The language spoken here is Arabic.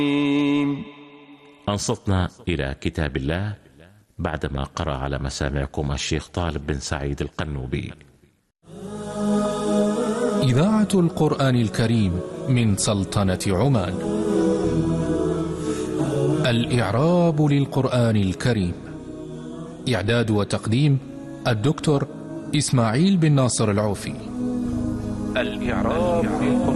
أنصتنا إلى كتاب الله بعدما قرأ على مسامعكم الشيخ طالب بن سعيد القنوبي. إذاعة القرآن الكريم من سلطنة عمان. الإعراب للقرآن الكريم. إعداد وتقديم الدكتور إسماعيل بن ناصر العوفي. الإعراب